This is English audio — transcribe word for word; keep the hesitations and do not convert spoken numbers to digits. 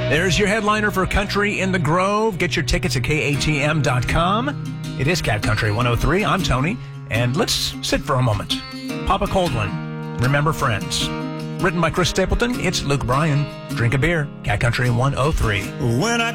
There's your headliner for Country in the Grove. Get your tickets at K A T M dot com. It is Cat Country one oh three. I'm Tony, and let's sit for a moment. Pop a cold one. Remember Friends. Written by Chris Stapleton, it's Luke Bryan. Drink a beer. Cat Country one oh three. When I